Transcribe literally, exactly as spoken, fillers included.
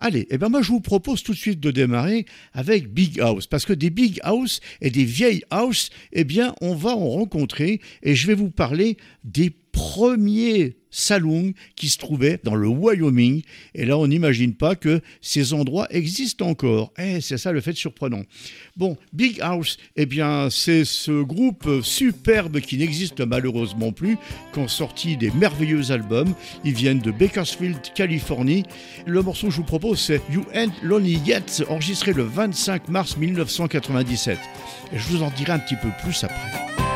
Allez, eh ben moi je vous propose tout de suite de démarrer avec Big House, parce que des Big House et des vieilles house, eh bien on va en rencontrer, et je vais vous parler des premiers saloons qui se trouvaient dans le Wyoming. Et là, on n'imagine pas que ces endroits existent encore. Eh, c'est ça le fait surprenant. Bon, Big House, eh bien, c'est ce groupe superbe qui n'existe malheureusement plus, qui ont sorti des merveilleux albums. Ils viennent de Bakersfield, Californie. Le morceau que je vous propose, c'est You Ain't Lonely Yet, enregistré le vingt-cinq mars mille neuf cent quatre-vingt-dix-sept. Et je vous en dirai un petit peu plus après.